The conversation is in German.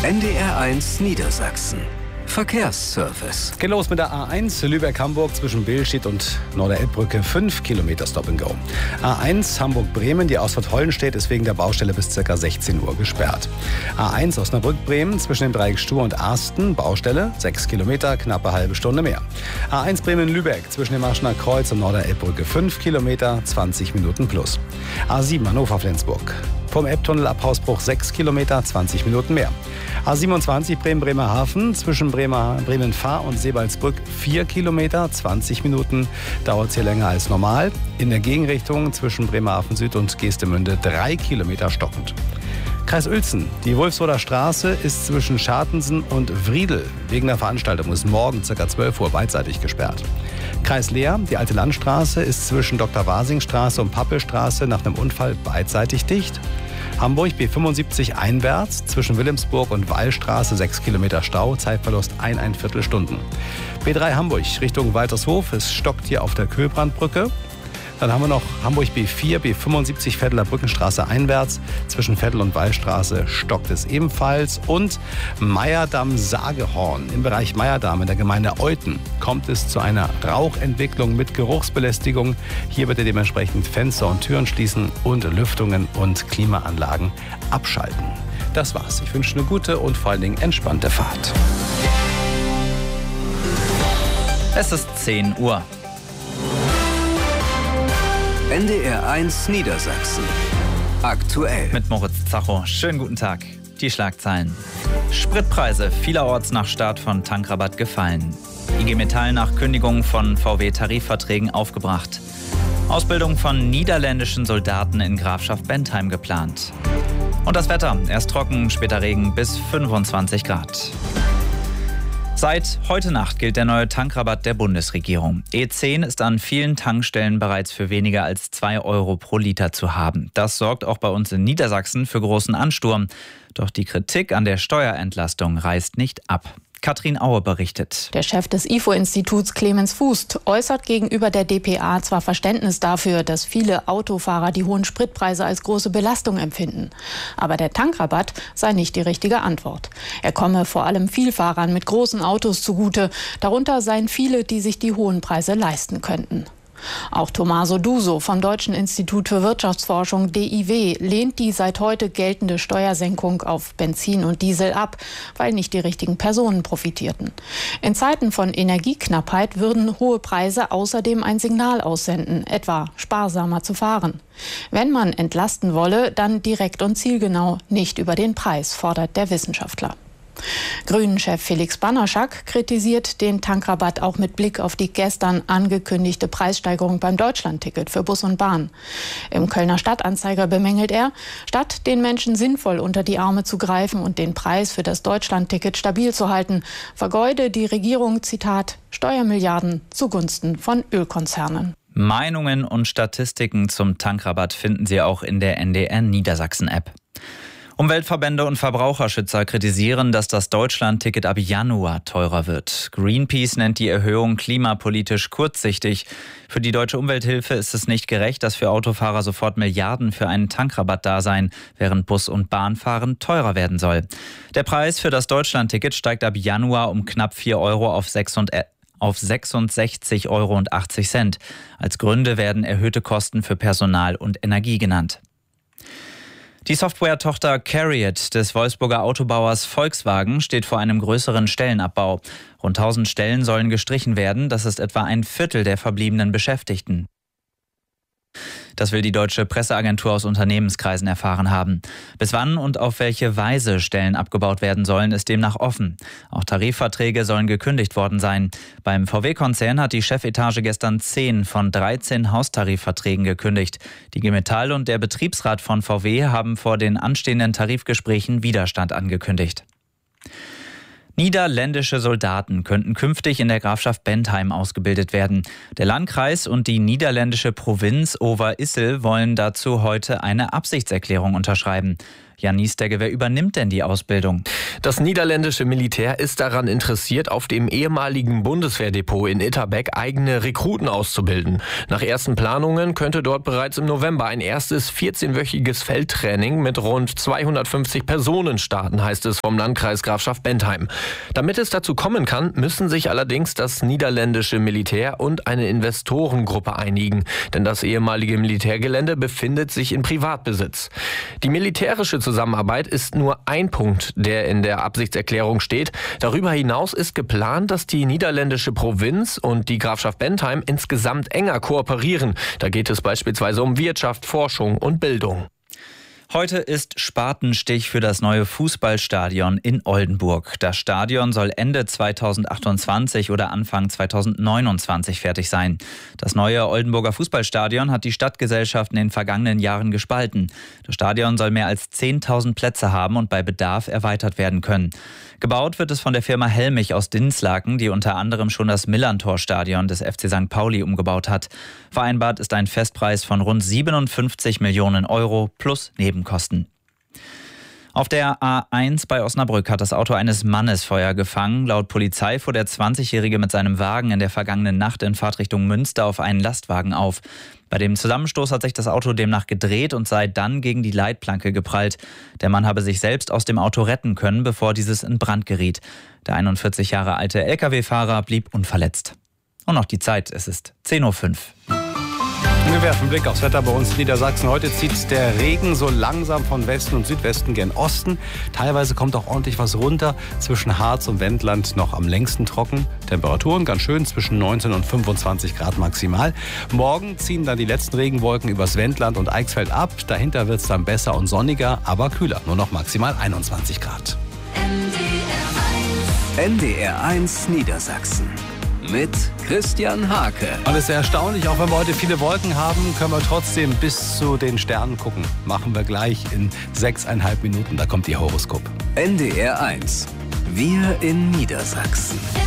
NDR1 Niedersachsen. Verkehrsservice. Geht los mit der A1 Lübeck-Hamburg zwischen Billstedt und Norderelbbrücke. 5 Kilometer Stop and Go. A1 Hamburg-Bremen, die Ausfahrt Hollenstedt ist wegen der Baustelle bis ca. 16 Uhr gesperrt. A1 Osnabrück-Bremen zwischen dem Dreieck Stur und Arsten, Baustelle, 6 Kilometer, knappe halbe Stunde mehr. A1 Bremen-Lübeck zwischen dem Aschener Kreuz und Norderelbbrücke. 5 Kilometer, 20 Minuten plus. A7 Hannover-Flensburg. Vom Ebbtunnel ab Hausbruch 6 Kilometer, 20 Minuten mehr. A27 Bremen-Bremerhaven zwischen Bremen-Fahr und Sebalsbrück 4 Kilometer, 20 Minuten. Dauert es hier länger als normal. In der Gegenrichtung zwischen Bremerhaven Süd und Geestemünde 3 Kilometer stockend. Kreis Uelzen. Die Wolfsroder Straße ist zwischen Schartensen und Wriedel wegen der Veranstaltung ist morgen ca. 12 Uhr beidseitig gesperrt. Kreis Leer. Die Alte Landstraße ist zwischen Dr. Wasing-Straße und Pappelstraße nach einem Unfall beidseitig dicht. Hamburg B75 einwärts zwischen Wilhelmsburg und Wallstraße 6 Kilometer Stau, Zeitverlust 1,25 Stunden. B3 Hamburg Richtung Waltershof, es stockt hier auf der Köhlbrandbrücke. Dann haben wir noch Hamburg B4, B75 Vetteler Brückenstraße einwärts. Zwischen Vettel und Wallstraße stockt es ebenfalls. Und Meyerdamm-Sagehorn. Im Bereich Meyerdamm in der Gemeinde Euthen kommt es zu einer Rauchentwicklung mit Geruchsbelästigung. Hier bitte dementsprechend Fenster und Türen schließen und Lüftungen und Klimaanlagen abschalten. Das war's. Ich wünsche eine gute und vor allen Dingen entspannte Fahrt. Es ist 10 Uhr. NDR1 Niedersachsen. Aktuell. Mit Moritz Zacho. Schönen guten Tag. Die Schlagzeilen. Spritpreise vielerorts nach Start von Tankrabatt gefallen. IG Metall nach Kündigung von VW-Tarifverträgen aufgebracht. Ausbildung von niederländischen Soldaten in Grafschaft Bentheim geplant. Und das Wetter. Erst trocken, später Regen bis 25 Grad. Seit heute Nacht gilt der neue Tankrabatt der Bundesregierung. E10 ist an vielen Tankstellen bereits für weniger als 2 Euro pro Liter zu haben. Das sorgt auch bei uns in Niedersachsen für großen Ansturm. Doch die Kritik an der Steuerentlastung reißt nicht ab. Katrin Aue berichtet. Der Chef des IFO-Instituts Clemens Fuß äußert gegenüber der dpa zwar Verständnis dafür, dass viele Autofahrer die hohen Spritpreise als große Belastung empfinden. Aber der Tankrabatt sei nicht die richtige Antwort. Er komme vor allem Vielfahrern mit großen Autos zugute. Darunter seien viele, die sich die hohen Preise leisten könnten. Auch Tommaso Duso vom Deutschen Institut für Wirtschaftsforschung DIW lehnt die seit heute geltende Steuersenkung auf Benzin und Diesel ab, weil nicht die richtigen Personen profitierten. In Zeiten von Energieknappheit würden hohe Preise außerdem ein Signal aussenden, etwa sparsamer zu fahren. Wenn man entlasten wolle, dann direkt und zielgenau, nicht über den Preis, fordert der Wissenschaftler. Grünen-Chef Felix Banaszak kritisiert den Tankrabatt auch mit Blick auf die gestern angekündigte Preissteigerung beim Deutschlandticket für Bus und Bahn. Im Kölner Stadtanzeiger bemängelt er, statt den Menschen sinnvoll unter die Arme zu greifen und den Preis für das Deutschlandticket stabil zu halten, vergeude die Regierung, Zitat, Steuermilliarden zugunsten von Ölkonzernen. Meinungen und Statistiken zum Tankrabatt finden Sie auch in der NDR Niedersachsen-App. Umweltverbände und Verbraucherschützer kritisieren, dass das Deutschlandticket ab Januar teurer wird. Greenpeace nennt die Erhöhung klimapolitisch kurzsichtig. Für die Deutsche Umwelthilfe ist es nicht gerecht, dass für Autofahrer sofort Milliarden für einen Tankrabatt da seien, während Bus- und Bahnfahren teurer werden soll. Der Preis für das Deutschlandticket steigt ab Januar um knapp 4 Euro auf 66,80 Euro. Als Gründe werden erhöhte Kosten für Personal und Energie genannt. Die Software-Tochter CARIAD des Wolfsburger Autobauers Volkswagen steht vor einem größeren Stellenabbau. Rund 1000 Stellen sollen gestrichen werden, das ist etwa ein Viertel der verbliebenen Beschäftigten. Das will die deutsche Presseagentur aus Unternehmenskreisen erfahren haben. Bis wann und auf welche Weise Stellen abgebaut werden sollen, ist demnach offen. Auch Tarifverträge sollen gekündigt worden sein. Beim VW-Konzern hat die Chefetage gestern 10 von 13 Haustarifverträgen gekündigt. Die IG Metall und der Betriebsrat von VW haben vor den anstehenden Tarifgesprächen Widerstand angekündigt. Niederländische Soldaten könnten künftig in der Grafschaft Bentheim ausgebildet werden. Der Landkreis und die niederländische Provinz Over-Issel wollen dazu heute eine Absichtserklärung unterschreiben. Jan Niesdegge, wer übernimmt denn die Ausbildung? Das niederländische Militär ist daran interessiert, auf dem ehemaligen Bundeswehrdepot in Itterbeck eigene Rekruten auszubilden. Nach ersten Planungen könnte dort bereits im November ein erstes 14-wöchiges Feldtraining mit rund 250 Personen starten, heißt es vom Landkreis Grafschaft-Bentheim. Damit es dazu kommen kann, müssen sich allerdings das niederländische Militär und eine Investorengruppe einigen, denn das ehemalige Militärgelände befindet sich in Privatbesitz. Die militärische Zusammenarbeit ist nur ein Punkt, der in der Absichtserklärung steht. Darüber hinaus ist geplant, dass die niederländische Provinz und die Grafschaft Bentheim insgesamt enger kooperieren. Da geht es beispielsweise um Wirtschaft, Forschung und Bildung. Heute ist Spatenstich für das neue Fußballstadion in Oldenburg. Das Stadion soll Ende 2028 oder Anfang 2029 fertig sein. Das neue Oldenburger Fußballstadion hat die Stadtgesellschaft in den vergangenen Jahren gespalten. Das Stadion soll mehr als 10.000 Plätze haben und bei Bedarf erweitert werden können. Gebaut wird es von der Firma Helmich aus Dinslaken, die unter anderem schon das Millerntor-Stadion des FC St. Pauli umgebaut hat. Vereinbart ist ein Festpreis von rund 57 Millionen Euro plus Nebenkosten. Auf der A1 bei Osnabrück hat das Auto eines Mannes Feuer gefangen. Laut Polizei fuhr der 20-Jährige mit seinem Wagen in der vergangenen Nacht in Fahrtrichtung Münster auf einen Lastwagen auf. Bei dem Zusammenstoß hat sich das Auto demnach gedreht und sei dann gegen die Leitplanke geprallt. Der Mann habe sich selbst aus dem Auto retten können, bevor dieses in Brand geriet. Der 41 Jahre alte Lkw-Fahrer blieb unverletzt. Und noch die Zeit, es ist 10:05 Uhr. Wir werfen einen Blick aufs Wetter bei uns in Niedersachsen. Heute zieht der Regen so langsam von Westen und Südwesten gen Osten. Teilweise kommt auch ordentlich was runter. Zwischen Harz und Wendland noch am längsten trocken. Temperaturen ganz schön zwischen 19 und 25 Grad maximal. Morgen ziehen dann die letzten Regenwolken übers Wendland und Eichsfeld ab. Dahinter wird es dann besser und sonniger, aber kühler. Nur noch maximal 21 Grad. NDR1 Niedersachsen. Mit Christian Hake. Und es ist sehr erstaunlich, auch wenn wir heute viele Wolken haben, können wir trotzdem bis zu den Sternen gucken. Machen wir gleich in 6,5 Minuten, da kommt Ihr Horoskop. NDR1. Wir in Niedersachsen.